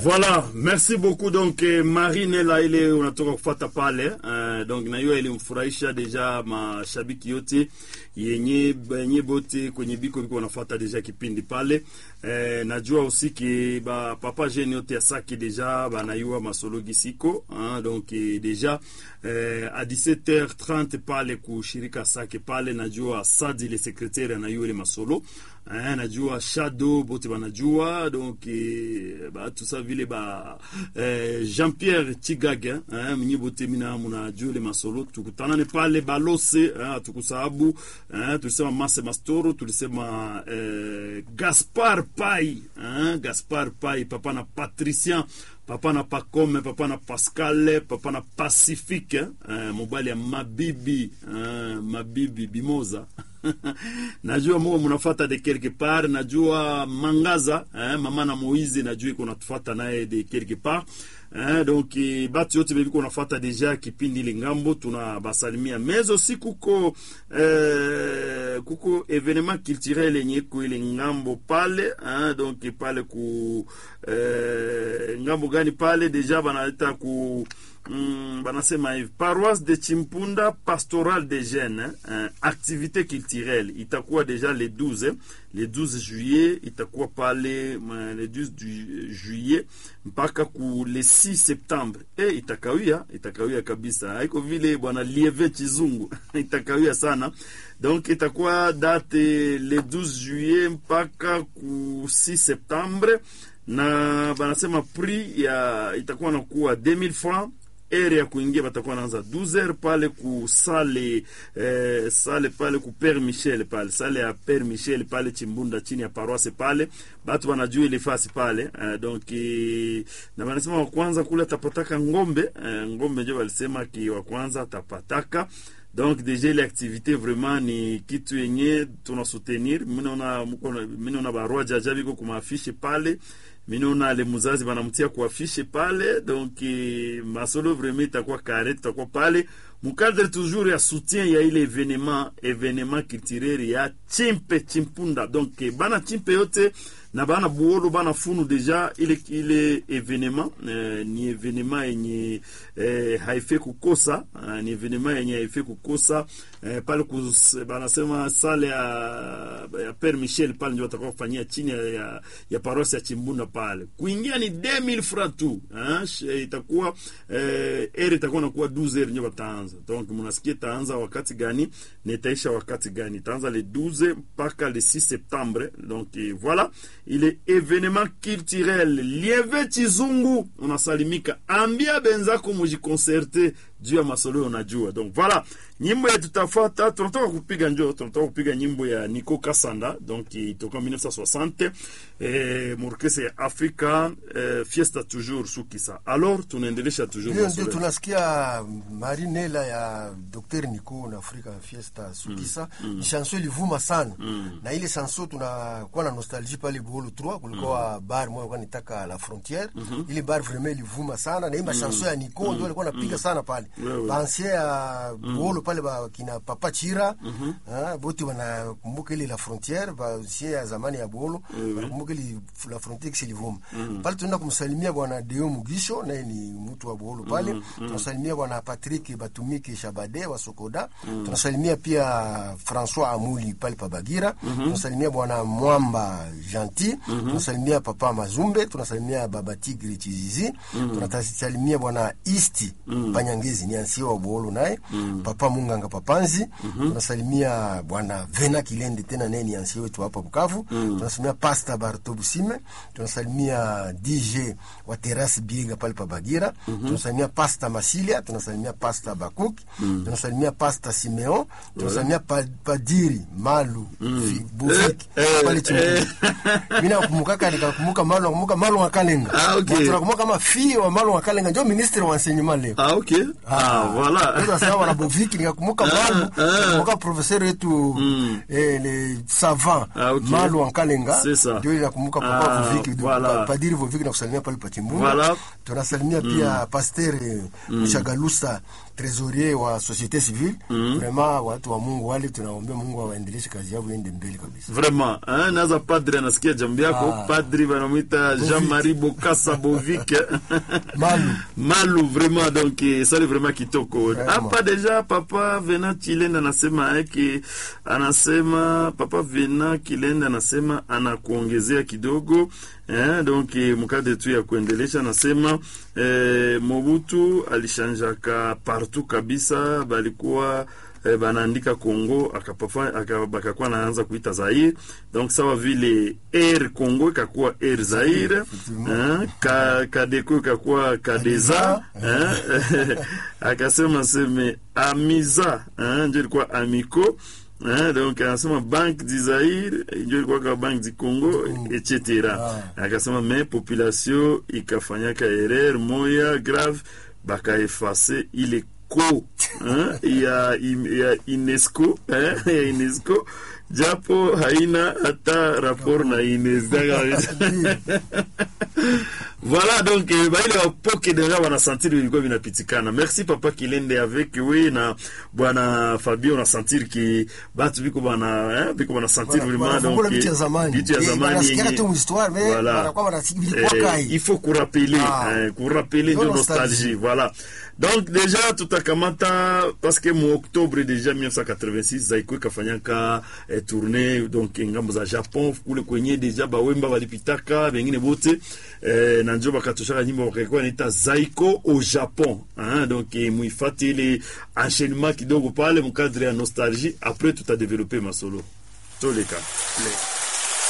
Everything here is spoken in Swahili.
Voilà, merci beaucoup. Donc Marine là ile unatoka kufuata pale donc na hiyo ilimfurahisha deja mashabiki yote yenye bote kwenye biko wanafuata deja kipindi pale. Najua usiki ba papa jeune yote ya Sake deja banayua masologi siko donc deja à 17h30 pale kushirika Sake pale. Najua Sadi le secrétaire anayua ile masolo najua Shadow bote banajua donc tout ça vile Jean-Pierre Tigaga mnyi bote mina mnajua le masolo tukutana pale balose tukusababu tulisema Mase Mastoro tulisema Gaspard Pai Gaspard Pai papa na Patricien papa na Pacome papa na Pascal papa na Pacifique mobali ya Mabibi Bimoza najua mwa mnafuata de quelque part. Najua Mangaza mama na Moize najua iko natufuata naye de quelque part donc batu yote biko nafuata deja kipindi ile ngambo tunabasalimia mezo si kuko evenement culturel yenye ko ile ngambo pale donc pale ku ngambo gani pale deja banaleta ku banasema hivi paroisse de Chimpunda pastoral des jeunes activité culturelle itakuwa deja le 12 juillet itakuwa pale le 12 juillet mpaka ku le 6 septembre itakawia kabisa haiko vile bwana Lieve Chizungu itakawia sana donc itakuwa date le 12 juillet mpaka ku 6 septembre na banasema prix ya itakuwa nakuwa 2000 francs. Ere ya kuingia batakuwa naanza 12h pale ku sale pale ku Père Michel pale sale ya Père Michel pale Chimbunda chini ya paroisse pale batu wanajua ile fasi pale donc na wanasema wa kwanza kule tapataka ngombe ndio walisema ki wa kwanza tapataka donc déjà l'activité vraiment ni kitu yenye tuna soutenir. Mimi barua jaja biko kuma affiche pale minona le muzazi banamtia kwa affiche pale donc masolo vraiment itakuwa carré itakuwa pale mukadre toujours ya soutien ya ile événement culturel ya Chimpunda donc bana Chimpe yote na bana Buolo bana Funu deja ile événement ni événement yenye haife kukosa ni événement yenye haife kukosa pale banasema sale ya Père Michel pale ndio watakuwa kufanyia chini ya paroisse ya Chimbunda pale kuingia ni 2000 francs tu itakuwa itakuwa nakuwa 12h ndio bataanza donc mnasikia taanza wakati gani nitaisha wakati gani taanza le 12 mpaka le 6 septembre donc voilà ile événement culturel Lieve Chizungu unasalimika ambia benzako mujiconserte juu ya masolo unajua donc voilà nyimbo ya tutafuata tunataka kupiga nyimbo ya Nico Kasanda donc itoka 1960 murkese ya Afrika fiesta toujours sukisa alors tunaendelesha toujours ndio tunasikia Marinela ya Dr. Nico na Afrika fiesta sukisa ni chanson ilivuma sana na ile chanson tunakuwa na nostalgie pale Buholo 3 kulikuwa bar moja kwa nitaka la frontière ile bar vraiment ilivuma sana na ile chanson ya Nico ndio alikuwa anapiga sana pale bansia ya Buholo pale kina Papa Chira bote wanakumbuka ile la frontière bansia ya zamani ya Buholo wanakumbuka ile la frontière kilivuma pale. Tunaenda kumsalimia bwana Deo Mugisho naye ni mtu wa Buholo pale tunasalimia bwana Patrick Batumike Shabade wa Sokoda tunasalimia pia François Amuli pale pa Bagira tunasalimia bwana Mwamba Gentil tunasalimia Papa Mazumbe tunasalimia Baba Tigre Chizizi tunasalimia bwana Isti Panyangezi ni ansio wa Buholo naye Papa Munganga Papanzi tunasalimia bwana Vena Kilende tena naye ni ansio wetu hapa Bukavu tunasalimia Pastor Barto Busime tunasalimia DJ wa Terrace Biega pale pa Bagira tunasalimia Pastor Masilia tunasalimia Pastor Bakuk tunasalimia Pastor Simeon tunasalimia Padiri Malu Bufiki pale Chimbunda. Mimi nakumbuka Malu Wakalenga tunakumbuka kama fio wa Malu Wakalenga ndio ministre wa enseignement leo voilà ndio sawa wana Bufiki nikakumbuka Malu kumbuka professeur wetu le savant Malu Wakalenga ndio nakumbuka Papa Bufiki Padiri Bufiki na kusalimia pale pa Chimbunda tunasalimia pia Pasteur Mshagalusa trésorier wa société civile. Vraiment watu wa Mungu wale tunaombea Mungu awaendeleshe kazi yao iende mbele kabisa. Vraiment, naza padre anasikia jambo yako, padre wanamuita Jean-Marie Bokassa Bovik. Malu vraiment, donc ça c'est vraiment kitoko. Hapa deja papa Venant Kilenda anasema papa Venant Kilenda anasema anakuongezea kidogo. Donc mkade tu ya kuendelesha anasema Mobutu alishanjaka partout kabisa, balikuwa banaandika Congo akakuwa naanza kuita Zaire, donc sawa vile Air Congo ikakuwa Air Zaire, Kadeko ikakuwa Kadeza, akasema seme Amiza, ndio ilikuwa Amico. Donc anasema Banque du Zaire ndio ilikuwa kwa Banque du Congo etc. Akasema mais population ikafanyaka erreur moya grave baka effacer ile ko ya UNESCO ya UNESCO japo haina hata rapport na UNESCO. Voilà, donc baile wa poke deja wana sentir ilikuwa vinapitikana. Merci papa Kilende avec we na bwana Fabio na sentir ki batu biko bana sentir vraiment donc vitu ya zamani. Voilà. Il faut rappeler de nostalgie. Voilà. Donc déjà tutakamata parce que mu octobre déjà 1986 Zaiko kafanyaka tournée donc ngambo za Japon kule kwenye deja bawemba walipitaka bengine bote na njo bakatoshaka nyimbo wakaikuwa naita Zaiko au Japon, donc muifati ile enchaînement kidogo pale mkadre ya nostalgie. Après tout a développé masolo tous les cas.